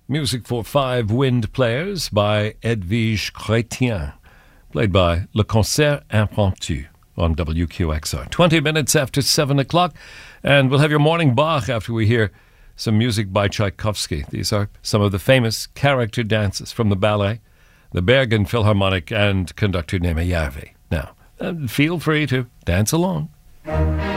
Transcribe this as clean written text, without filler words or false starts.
Music for Five Wind Players by Edwige Chrétien, played by Le Concert Impromptu on WQXR. 20 minutes after 7 o'clock, and we'll have your morning Bach after we hear some music by Tchaikovsky. These are some of the famous character dances from the ballet, the Bergen Philharmonic, and conductor Németh Järvi. Now, feel free to dance along.